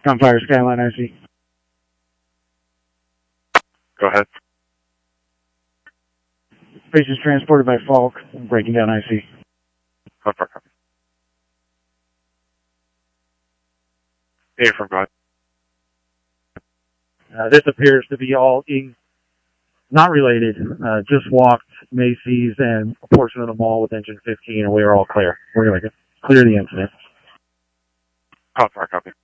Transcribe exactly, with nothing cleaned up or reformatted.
Gunfire Skyline I C. Go ahead. Patients transported by Falk, breaking down I C. Gunfire copy. A from God. Uh, this appears to be all in, not related. Uh, just walked Macy's and a portion of the mall with engine fifteen, and we are all clear. We're going to clear the incident. Gunfire copy.